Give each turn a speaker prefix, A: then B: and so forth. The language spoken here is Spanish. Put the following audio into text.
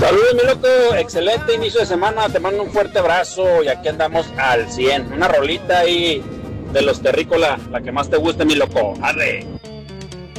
A: Saludos, mi loco, excelente inicio de semana, te mando un fuerte abrazo y aquí andamos al 100. Una rolita ahí de los terrícola, la que más te guste, mi loco. ¡Arre!